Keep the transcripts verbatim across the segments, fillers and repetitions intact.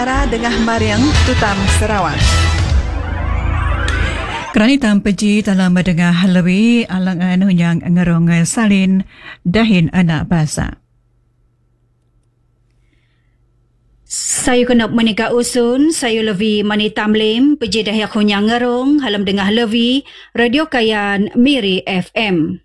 Dengah Mariang Tutam Sarawak. Kerana tampeji dalam mendengar lebih alang-alang yang ngerong salin dahin anak basa. Saya kena menikah usun, saya lebih mani tamlim, peji dah yak hunyang ngerong, halam dengah lebih, Radio Kayan Miri F M.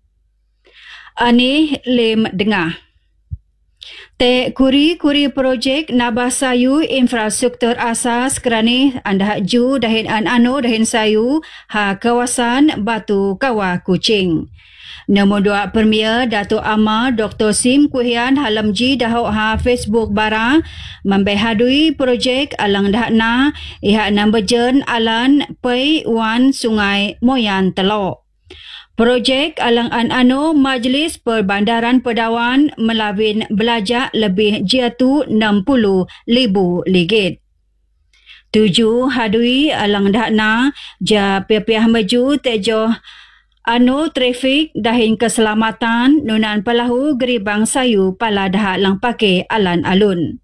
Ani lem dengah. Te kuri-kuri projek nabah sayu infrastruktur asas kerana anda ju dahin an ano dahin sayu ha kawasan Batu Kawah Kuching. Nombor dua Premier Datuk Amar Doktor Sim Kuhian halam ji dahok ha Facebook bara membehadui projek alang dah na ihak number jen alan Pai Wan Sungai Moyan Telok. Projek alang an ano Majlis Perbandaran Pedawan melawin belajak lebih jiatu enam puluh ribu ringgit. Tujuh hadui alang dakna ja piah-piah maju tejo ano trafik dahin keselamatan nunan pelahu geribang sayu pala dah lang pakai alan alun.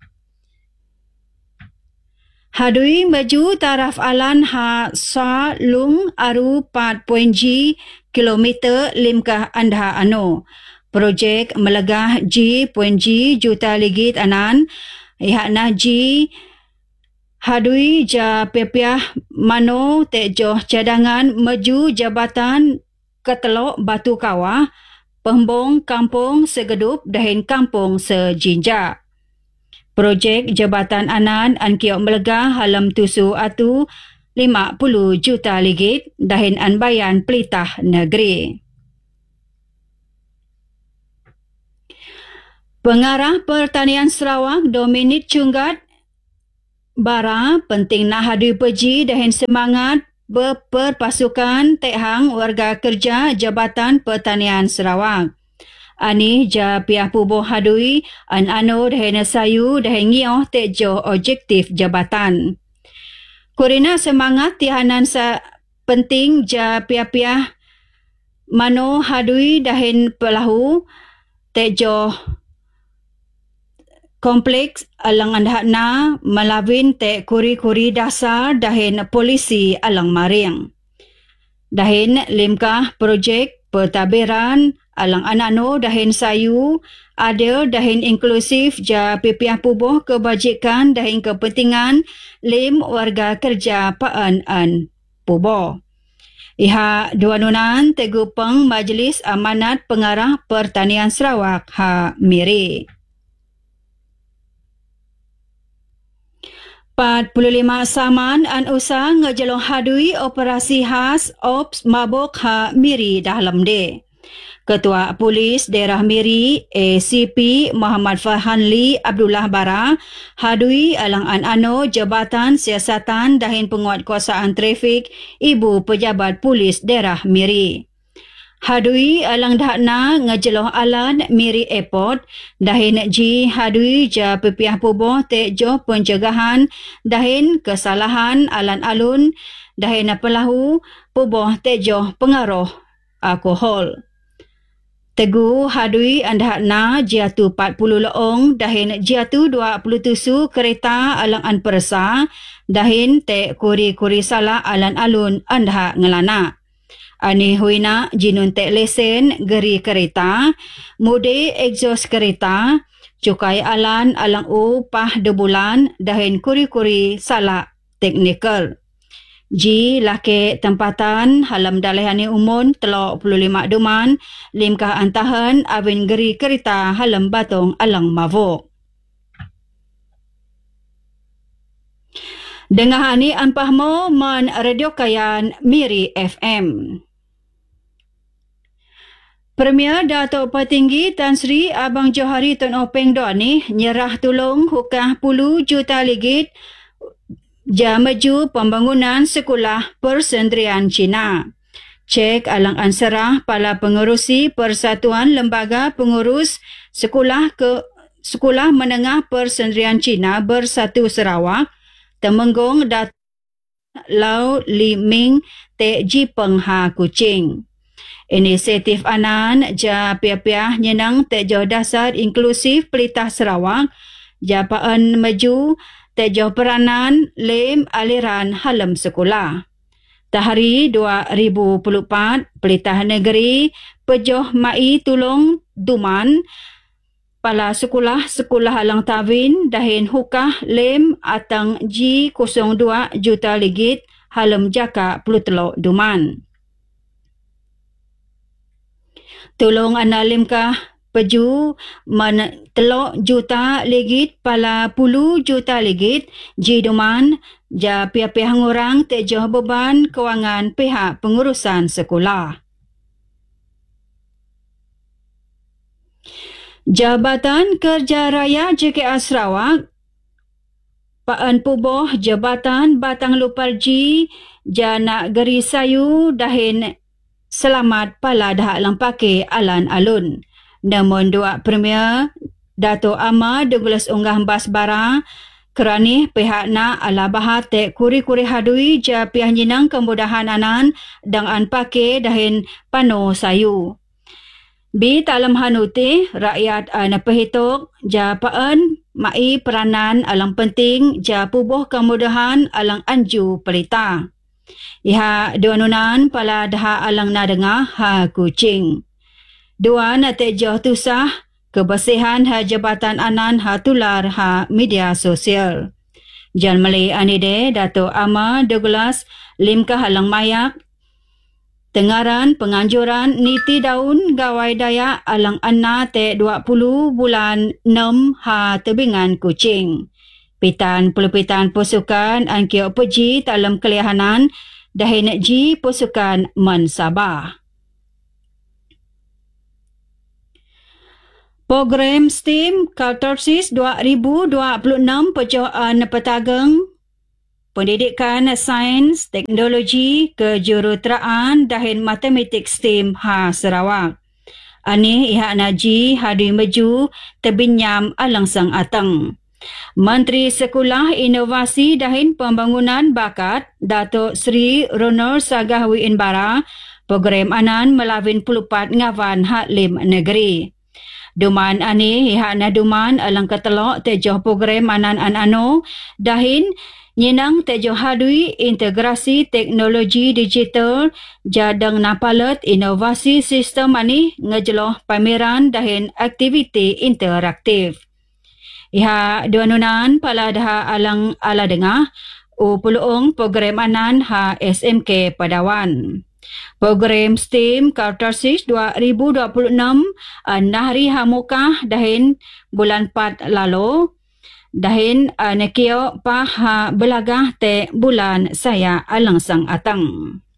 Hadui maju taraf alan ha sa lung aru empat titik kilometer limkah anda ano. Projek melegah G G juta ringgit anan. Ihak na G hadui ja pepiah mano tejoh cadangan maju jabatan Ketelok Batu Kawah, Pembong Kampung Segedup dahin Kampung Sejinja. Projek Jabatan Anan an kiok melegah halam tusu atu lima puluh juta ringgit dahin an bayan pelitah negeri. Pengarah Pertanian Sarawak Dominic Cunggat bara penting nak hadui peji dahin semangat berperpasukan tehang warga kerja Jabatan Pertanian Sarawak. Ani ja piah pubuh hadui an ano dahin sayu dahin ngioh tejo objektif jabatan. Kurina semangat tihanan sa penting ja piah-piah mano hadui dahin pelahu tejo kompleks alang andhakna melawin te kuri-kuri dasar dahin polisi alang maring. Dahin limkah projek pertabiran alang anano dahin sayu ada dahin inklusif ja pipiah pubuh kebajikan dahin kepentingan lim warga kerja paan an pubuh. Iha dua nunan tegupeng Majlis Amanat Pengarah Pertanian Sarawak ha Miri. empat puluh lima saman an usa ngejelong hadui operasi khas Ops Mabuk ha Miri dalam de. Ketua Polis Daerah Miri A C P Muhammad Farhanli Abdullah Bara hadui alang an ano Jabatan Siasatan dahin penguatkuasaan trafik Ibu Pejabat Polis Daerah Miri. Hadui alang dakna ngejeloh alan Miri Airport dahin ji hadui ja pepiah pubuh tejo pencegahan dahin kesalahan alan alun dahin pelahu pubuh tejo pengaruh alkohol. Tegu hadui andakna jiatu empat puluh leong dahin jiatu dua puluh tusu kereta alang an persa dahin te kuri-kuri salah alan alun andha ngelana. Ani huina jinun te lesen geri kereta, mode exhaust kereta, cukai alan alang u pah debulan dahin kuri-kuri salah teknikal. Ji laki tempatan halam dalihani umun telok puluh lima duman limkah antahan awin geri kereta halam batong alang mavok. Dengah ani anpahmo man Radio Kayan Miri F M. Premier Datuk Petinggi Tan Sri Abang Johari Tun Openg Doni nyerah tolong hukah puluh juta ringgit ja maju pembangunan sekolah persendirian Cina. Cek alang anserah pala pengerusi Persatuan Lembaga Pengurus Sekolah ke Sekolah Menengah Persendirian Cina Bersatu Sarawak Temenggung Datuk Lau Li Ming Te Jipeng Ha Kuching. Inisiatif anan ja piah-piah nyenang tejo dasar inklusif pelitah Sarawak japaan maju tejoh peranan lem aliran halam sekolah. Tahari dua ribu dua puluh empat, Pelitah Negeri pejoh mai tulung duman pala sekolah-sekolah alang tawin dahin hukah lem atang G kosong dua juta ligit halam jaka puluh teluk duman. Tulung analim kah peju man teluk juta ligit pala puluh juta ligit G duman ja pihak-pihak ngurang tejoh beban kewangan pihak pengurusan sekolah. Jabatan Kerja Raya J K A Sarawak Paan Puboh Jabatan Batang Luparji Jana Geri Sayu dahin selamat pala dah lampake alan alun. Namun dua Premier Dato' Ama Douglas Unggah Bas Bara kerani pihak na ala bahat te kuri-kuri hadui ja pihak nyinang kemudahan anan dang an pake dahin pano sayu. Bi talam hanuti rakyat ana pehitok ja paan mai peranan alang penting ja pubuh kemudahan alang anju pelita. Iha duanunan pala daha alang nadengah ha kucing. Dua na tejoh tusah kebersihan ha jabatan anan ha tular ha media sosial. Jan Malay anide Dato' Ama Douglas limkah halang mayak tengaran penganjuran niti daun gawai daya alang anna te dua puluh bulan enam ha tebingan kucing. Pitan pelupitan pusukan an kiok peji dalam kelihanan dahin ji pusukan Man Sabah. Program STEAM Kaltorsis dua ribu dua puluh enam pejohan petageng pendidikan sains, teknologi, kejuruteraan dahin matematik STEAM ha Sarawak. Ani ihak naji hadui meju tebinyam alang sang atang. Menteri Sekolah Inovasi dahin Pembangunan Bakat Dato' Sri Ronor Sagah Win Bara program anan melawin pelupat ngawan hak lim negeri. Duman ani ihak na duman alang ketelok tejoh program anan an-ano dahin nyinang tejoh hadui integrasi teknologi digital jadang napalet inovasi sistem ani ngejeloh pameran dahin aktiviti interaktif. Iha duanunan pala daha alang ala dengah u puluong program anan ha S M K Padawan. Program STEAM Kaltorsis dua ribu dua puluh enam uh, nahri hamukah dahin bulan empat lalu dahin uh, nekio pah ha belagah te bulan saya alang sang atang.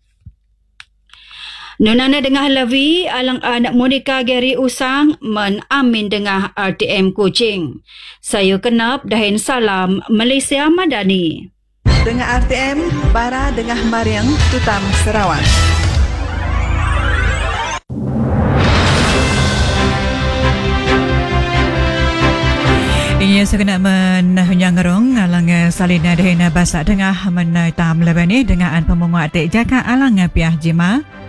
Nunana dengah levi alang anak Monika Gary Usang men amin dengah R T M Kuching. Saya kenap dahin salam Malaysia Madani. Dengah R T M Bara Dengah Mariang Tutam Sarawak. Ia sekenak menahunyangerong alang salina dahina basak dengah menaitam lebani dengan pemunguat jaka alang piah jima.